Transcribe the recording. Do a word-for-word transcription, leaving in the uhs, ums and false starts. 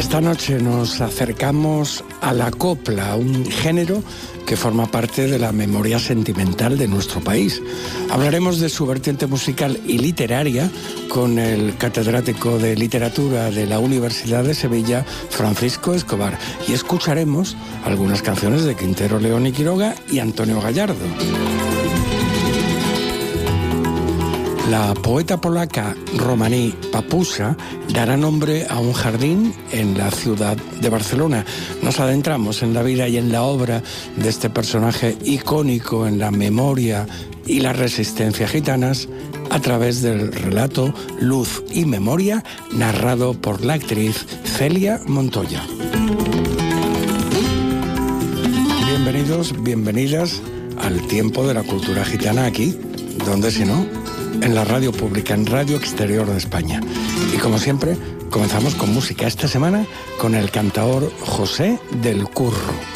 Esta noche nos acercamos a la copla, un género que forma parte de la memoria sentimental de nuestro país. Hablaremos de su vertiente musical y literaria con el catedrático de literatura de la Universidad de Sevilla, Francisco Escobar, y escucharemos algunas canciones de Quintero, León y Quiroga y Antonio Gallardo. La poeta polaca romaní Papusa dará nombre a un jardín en la ciudad de Barcelona. Nos adentramos en la vida y en la obra de este personaje icónico en la memoria y la resistencia gitanas a través del relato Luz y Memoria, narrado por la actriz Celia Montoya. Bienvenidos, bienvenidas al tiempo de la cultura gitana aquí, donde si no, en la radio pública, en Radio Exterior de España. Y como siempre, comenzamos con música esta semana con el cantaor José del Curro.